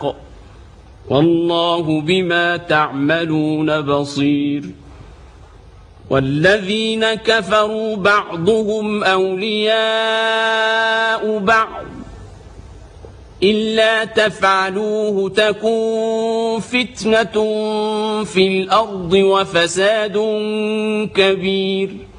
بالحق والله بما تعملون بصير. والذين كفروا بعضهم أولياء بعض إلا تفعلوه تكن فتنة في الأرض وفساد كبير.